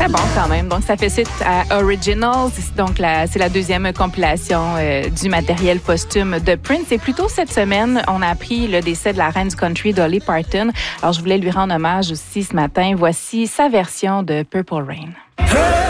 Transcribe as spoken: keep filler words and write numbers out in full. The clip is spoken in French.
Très bon quand même. Donc, ça fait suite à Originals. Donc, la, c'est la deuxième compilation euh, du matériel posthume de Prince. Et plus tôt cette semaine, on a appris le décès de la reine du country, Dolly Parton. Alors, je voulais lui rendre hommage aussi ce matin. Voici sa version de Purple Rain.